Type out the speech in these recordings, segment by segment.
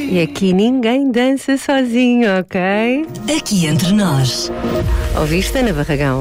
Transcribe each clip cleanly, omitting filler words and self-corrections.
E aqui ninguém dança sozinho, ok? Aqui entre nós. Ouviste, Ana Barragão?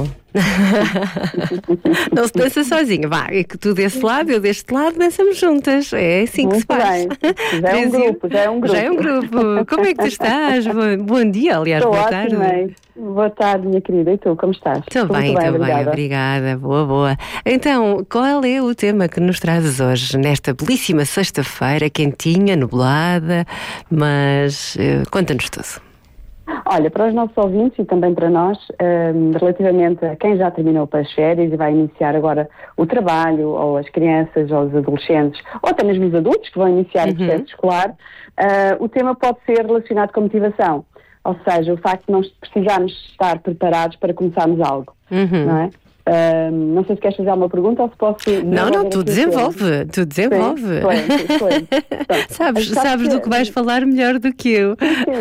Não se dança sozinho. Vá, é que tu desse lado, eu deste lado, dançamos juntas. É assim que se faz. Já é um grupo. Já é um grupo. Como é que tu estás? Bom dia, aliás, Estou boa ótima. tarde. Boa tarde, minha querida. E tu, como estás? Estou bem, obrigada. Boa. Então, qual é o tema que nos trazes hoje, nesta belíssima sexta-feira, quentinha, nublada, mas conta-nos tudo. Olha, para os nossos ouvintes e também para nós, relativamente a quem já terminou para as férias e vai iniciar agora o trabalho, ou as crianças, ou os adolescentes, ou até mesmo os adultos que vão iniciar o processo escolar, o tema pode ser relacionado com motivação. Ou seja, o facto de nós precisarmos estar preparados para começarmos algo, não é? Não sei se queres fazer alguma pergunta ou se posso... Não, tu desenvolve. Sim, sabes do que vais falar melhor do que eu.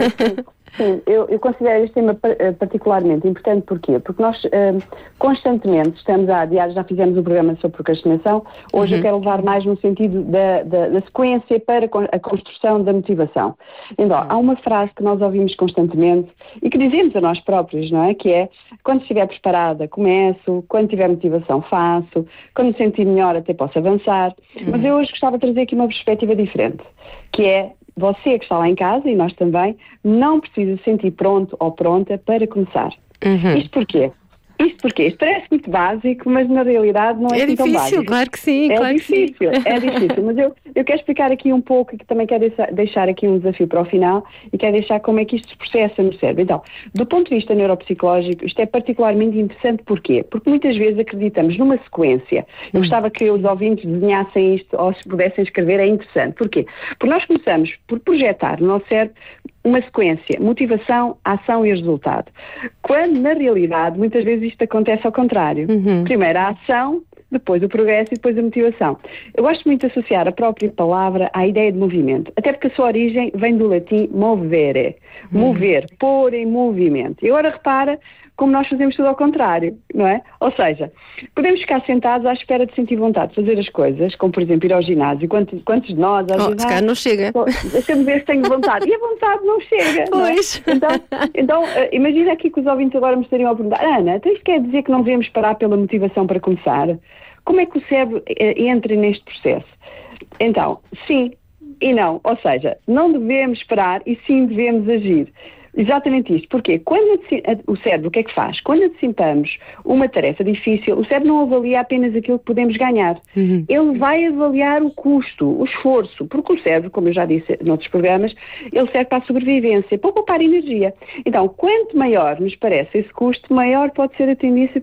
Sim, eu considero este tema particularmente importante. Porquê? Porque nós constantemente estamos a adiar, já fizemos um programa sobre procrastinação, hoje eu quero levar mais no sentido da sequência para a construção da motivação. Então, há uma frase que nós ouvimos constantemente e que dizemos a nós próprios, não é? Que é, quando estiver preparada, começo, quando tiver motivação, faço, quando me sentir melhor até posso avançar. Mas eu hoje gostava de trazer aqui uma perspectiva diferente, que é, você que está lá em casa, e nós também, não precisa se sentir pronto ou pronta para começar. Isto porquê? Isto parece muito básico, mas na realidade não é assim tão básico. É difícil, claro que sim. É difícil, mas eu quero explicar aqui um pouco e que também quero deixar aqui um desafio para o final e quero deixar como é que isto se processa no cérebro. Então, do ponto de vista neuropsicológico, isto é particularmente interessante. Porquê? Porque muitas vezes acreditamos numa sequência. Eu gostava que os ouvintes desenhassem isto ou se pudessem escrever, é interessante. Porquê? Porque nós começamos por projetar no nosso cérebro uma sequência, motivação, ação e resultado. Quando, na realidade, muitas vezes isto acontece ao contrário. Primeiro a ação, depois o progresso e depois a motivação. Eu gosto muito de associar a própria palavra à ideia de movimento, até porque a sua origem vem do latim movere, mover, pôr em movimento. E agora repara como nós fazemos tudo ao contrário, não é? Ou seja, podemos ficar sentados à espera de sentir vontade de fazer as coisas, como por exemplo ir ao ginásio. Quantos de nós às vezes... Se calhar não chega. Deixa-me ver se tenho vontade. E a vontade não chega. Pois. Não é? Então, imagina aqui que os ouvintes agora me estariam a perguntar: Ana, então isto quer dizer que não devemos parar pela motivação para começar? Como é que o cérebro entra neste processo? Então, sim e não. Ou seja, não devemos parar e sim devemos agir. Exatamente isto. Porquê? Quando o cérebro, o que é que faz? Quando antecipamos uma tarefa difícil, o cérebro não avalia apenas aquilo que podemos ganhar. Ele vai avaliar o custo, o esforço, porque o cérebro, como eu já disse noutros programas, ele serve para a sobrevivência, para poupar energia. Então, quanto maior nos parece esse custo, maior pode ser a tendência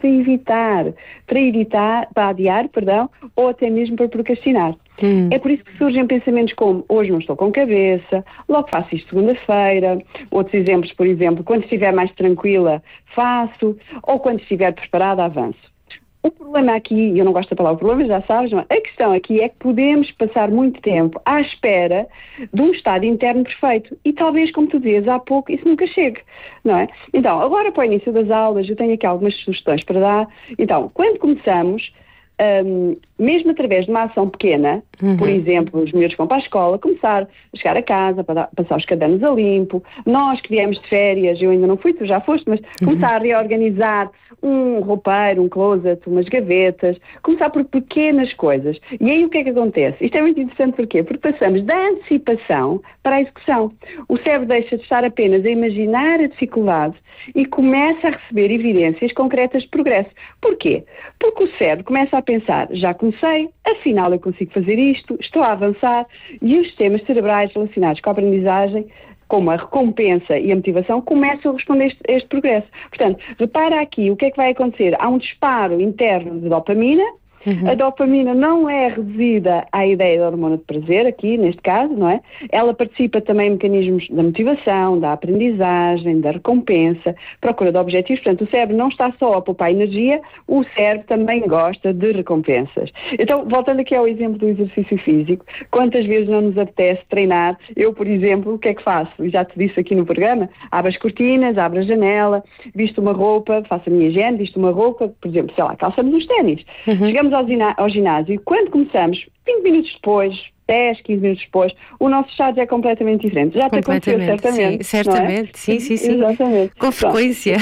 para adiar, ou até mesmo para procrastinar. É por isso que surgem pensamentos como: hoje não estou com cabeça, logo faço isto segunda-feira. Outros exemplos, por exemplo, quando estiver mais tranquila, faço, ou quando estiver preparada, avanço. O problema aqui, e eu não gosto da palavra problema, já sabes, não é? A questão aqui é que podemos passar muito tempo à espera de um estado interno perfeito. E talvez, como tu dizias há pouco, isso nunca chegue, não é? Então, agora para o início das aulas, eu tenho aqui algumas sugestões para dar. Então, quando começamos, mesmo através de uma ação pequena, por exemplo, os miúdos vão para a escola, começar a chegar a casa, para passar os cadernos a limpo, nós que viemos de férias, eu ainda não fui, tu já foste, mas começar a reorganizar um roupeiro, um closet, umas gavetas, começar por pequenas coisas. E aí o que é que acontece? Isto é muito interessante. Porquê? Porque passamos da antecipação para a execução. O cérebro deixa de estar apenas a imaginar a dificuldade e começa a receber evidências concretas de progresso. Porquê? Porque o cérebro começa a pensar: já comecei, afinal eu consigo fazer isto, estou a avançar, e os sistemas cerebrais relacionados com a aprendizagem, como a recompensa e a motivação, começam a responder a este progresso. Portanto, repara aqui o que é que vai acontecer. Há um disparo interno de dopamina. A dopamina não é reduzida à ideia da hormona de prazer, aqui neste caso, não é? Ela participa também em mecanismos da motivação, da aprendizagem, da recompensa, procura de objetivos. Portanto, o cérebro não está só a poupar energia, o cérebro também gosta de recompensas. Então, voltando aqui ao exemplo do exercício físico, quantas vezes não nos apetece treinar? Eu, por exemplo, o que é que faço? Já te disse aqui no programa, abro as cortinas, abro a janela, visto uma roupa, faço a minha higiene, visto uma roupa, por exemplo, sei lá, calçamos uns ténis. Chegamos ao ginásio e quando começamos, 20 minutos depois, 10, 15 minutos depois, o nosso estado já é completamente diferente. Já te aconteceu, certamente. Sim, certamente, sim. Exatamente. Com frequência.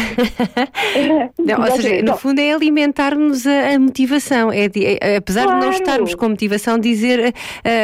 Não, ou seja, no fundo é alimentar-nos a motivação. Apesar de não estarmos com motivação, dizer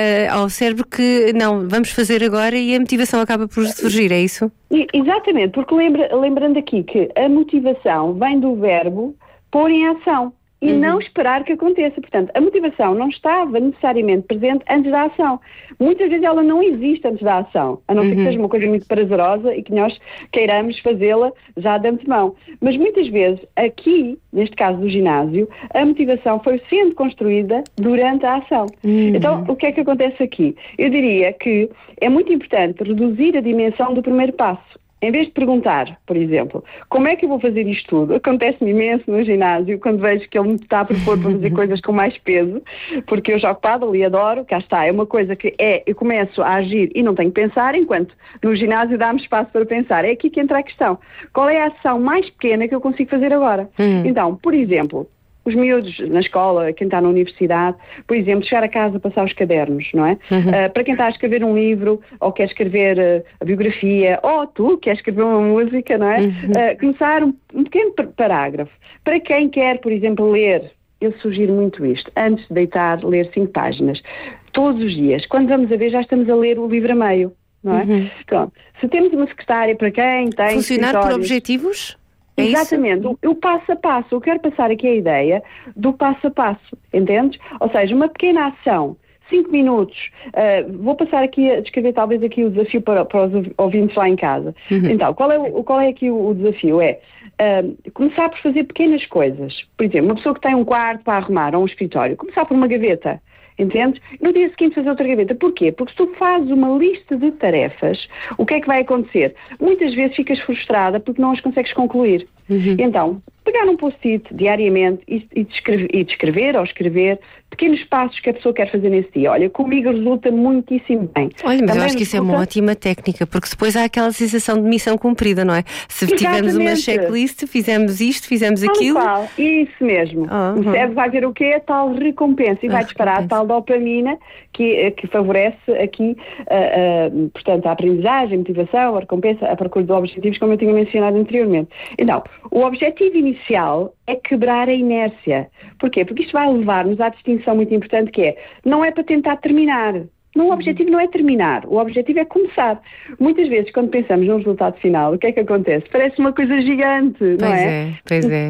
ao cérebro que não, vamos fazer agora e a motivação acaba por surgir, é isso? Exatamente, porque lembrando aqui que a motivação vem do verbo pôr em ação. E não esperar que aconteça. Portanto, a motivação não estava necessariamente presente antes da ação. Muitas vezes ela não existe antes da ação, a não ser que seja uma coisa muito prazerosa e que nós queiramos fazê-la já de antemão. Mas muitas vezes, aqui, neste caso do ginásio, a motivação foi sendo construída durante a ação. Então, o que é que acontece aqui? Eu diria que é muito importante reduzir a dimensão do primeiro passo. Em vez de perguntar, por exemplo, como é que eu vou fazer isto tudo? Acontece-me imenso no ginásio, quando vejo que ele me está a propor para fazer coisas com mais peso, porque eu jogo pádel e adoro, cá está, é uma coisa que eu começo a agir e não tenho que pensar, enquanto no ginásio dá-me espaço para pensar. É aqui que entra a questão. Qual é a ação mais pequena que eu consigo fazer agora? Então, por exemplo, os miúdos na escola, quem está na universidade, por exemplo, chegar a casa, passar os cadernos, não é? Para quem está a escrever um livro, ou quer escrever a biografia, ou tu quer escrever uma música, não é? Começar um pequeno parágrafo. Para quem quer, por exemplo, ler, eu sugiro muito isto. Antes de deitar, ler 5 páginas. Todos os dias. Quando vamos a ver, já estamos a ler o livro a meio, não é? Então, se temos uma secretária para quem tem... Funcionar por objetivos? É exatamente, o passo a passo. Eu quero passar aqui a ideia do passo a passo, entendes? Ou seja, uma pequena ação, 5 minutos. Vou passar aqui a descrever talvez aqui o desafio para os ouvintes lá em casa. Então, qual é aqui o desafio? É começar por fazer pequenas coisas. Por exemplo, uma pessoa que tem um quarto para arrumar ou um escritório, começar por uma gaveta. Entendes? No dia seguinte fazer outra gaveta. Porquê? Porque se tu fazes uma lista de tarefas, o que é que vai acontecer? Muitas vezes ficas frustrada porque não as consegues concluir. Então, pegar num post-it diariamente e descrever ou escrever pequenos passos que a pessoa quer fazer nesse dia. Olha, comigo resulta muitíssimo bem. Olha, mas eu acho que isso é uma ótima técnica, porque depois há aquela sensação de missão cumprida, não é? Se tivermos uma checklist, fizemos isto, fizemos aquilo... Isso mesmo. O cérebro vai ver o quê? A tal recompensa e vai disparar a tal dopamina que favorece aqui, portanto, a aprendizagem, a motivação, a recompensa, a procura de objetivos, como eu tinha mencionado anteriormente. Então, o objetivo inicial é quebrar a inércia. Porquê? Porque isto vai levar-nos à distinção muito importante que não é para tentar terminar. O objetivo não é terminar, o objetivo é começar. Muitas vezes, quando pensamos no resultado final, o que é que acontece? Parece uma coisa gigante, não é? Pois é.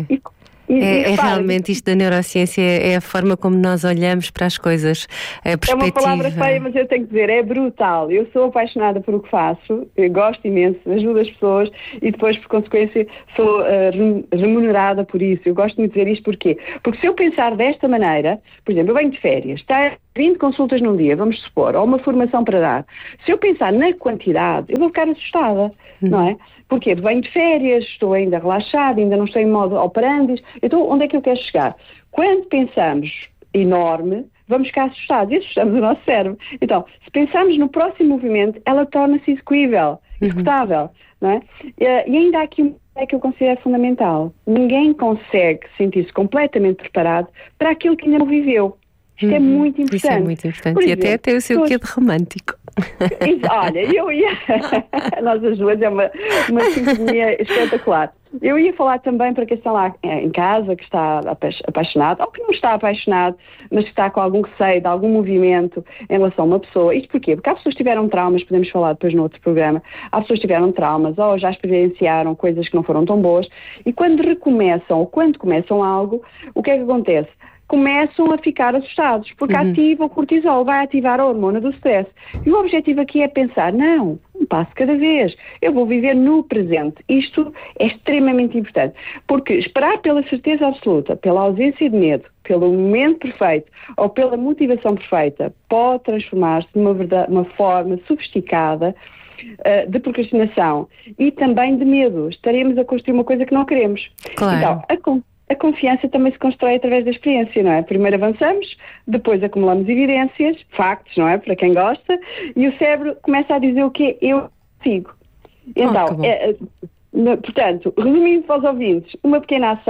É realmente isto da neurociência, é a forma como nós olhamos para as coisas, a perspectiva. É uma palavra feia, mas eu tenho que dizer, é brutal. Eu sou apaixonada por o que faço, eu gosto imenso, ajudo as pessoas e depois, por consequência, sou remunerada por isso. Eu gosto muito de dizer isto porquê? Porque se eu pensar desta maneira, por exemplo, eu venho de férias, está 20 consultas num dia, vamos supor, ou uma formação para dar. Se eu pensar na quantidade, eu vou ficar assustada, não é? Porquê? Venho de férias, estou ainda relaxada, ainda não estou em modo operandi. Então, onde é que eu quero chegar? Quando pensamos enorme, vamos ficar assustados e assustamos o nosso cérebro. Então, se pensarmos no próximo movimento, ela torna-se execuível, executável, não é? E ainda há aqui um que eu considero fundamental. Ninguém consegue sentir-se completamente preparado para aquilo que ainda não viveu. Isto é muito importante. Isso é muito importante. E até tem o seu quê de romântico. Olha, eu ia... Nós as duas é uma sintonia espetacular. Eu ia falar também para quem está lá em casa, que está apaixonado, ou que não está apaixonado, mas que está com algum receio de algum movimento em relação a uma pessoa. Isto porquê? Porque há pessoas que tiveram traumas, podemos falar depois no outro programa, há pessoas que tiveram traumas ou já experienciaram coisas que não foram tão boas, e quando recomeçam ou quando começam algo, o que é que acontece? Começam a ficar assustados, porque ativa o cortisol, vai ativar a hormona do stress. E o objetivo aqui é pensar, não, um passo cada vez, eu vou viver no presente. Isto é extremamente importante, porque esperar pela certeza absoluta, pela ausência de medo, pelo momento perfeito ou pela motivação perfeita, pode transformar-se numa forma sofisticada de procrastinação e também de medo. Estaremos a construir uma coisa que não queremos. Claro. Então, a confiança também se constrói através da experiência, não é? Primeiro avançamos, depois acumulamos evidências, factos, não é? Para quem gosta, e o cérebro começa a dizer o quê? Eu consigo. Então, portanto, resumindo para os ouvintes, uma pequena ação,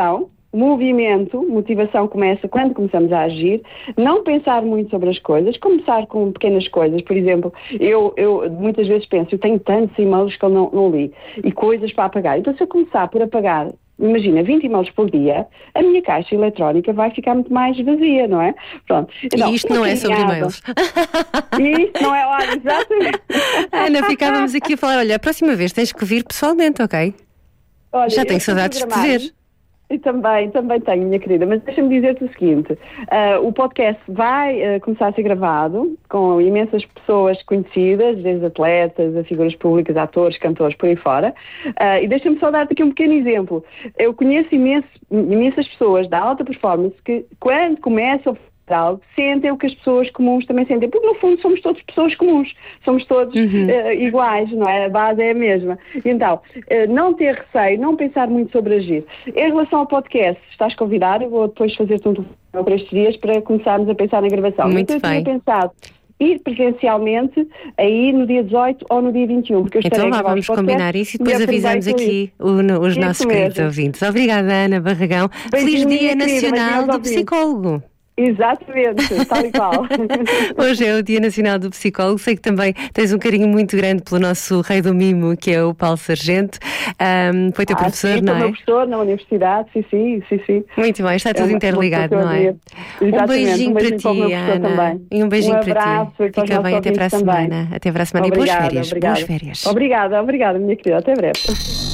movimento, motivação começa quando começamos a agir, não pensar muito sobre as coisas, começar com pequenas coisas. Por exemplo, eu muitas vezes penso, eu tenho tantos e-mails que eu não li e coisas para apagar. Então, se eu começar por apagar, imagina, 20 e-mails por dia, a minha caixa eletrónica vai ficar muito mais vazia, não é? Pronto. Então, e isto não é sobre e-mails. E isto não é, olha, exatamente. Ana, ficávamos aqui a falar, olha, a próxima vez tens que vir pessoalmente, ok? Olha, já tenho saudades de te ver. E também tenho, minha querida, mas deixa-me dizer-te o seguinte, o podcast vai começar a ser gravado com imensas pessoas conhecidas, desde atletas, a figuras públicas, atores, cantores, por aí fora, e deixa-me só dar-te aqui um pequeno exemplo. Eu conheço imensas pessoas da alta performance que, quando começam a sentem o que as pessoas comuns também sentem, porque no fundo somos todos pessoas comuns, somos todos iguais, não é? A base é a mesma. Então, não ter receio, não pensar muito sobre agir. Em relação ao podcast, estás convidado, eu vou depois fazer-te um telefone para estes dias para começarmos a pensar na gravação. Muito então, bem. Eu tinha pensado ir presencialmente aí no dia 18 ou no dia 21, porque eu então lá vamos combinar isso e depois avisamos aqui os nossos queridos ouvintes. Obrigada, Ana Barragão. Feliz Dia Nacional do Psicólogo. Exatamente, tal e qual. Hoje é o Dia Nacional do Psicólogo. Sei que também tens um carinho muito grande pelo nosso rei do mimo, que é o Paulo Sargento. Foi teu professor, sim, não é? Foi meu professor na universidade, sim. Muito bem, está tudo interligado, não é? Um beijinho para ti, Ana. Também. E um beijinho para abraço ti. Fica bem, até para a semana. Também. Até para a semana. Obrigada, E boas férias. Obrigada, minha querida. Até breve.